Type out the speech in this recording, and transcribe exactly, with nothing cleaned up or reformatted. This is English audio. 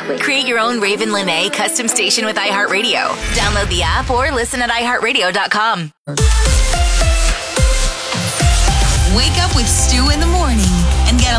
Create your own Raven Lene custom station with iHeartRadio. Download the app or listen at i heart radio dot com. Wake up with Stu in the morning and get a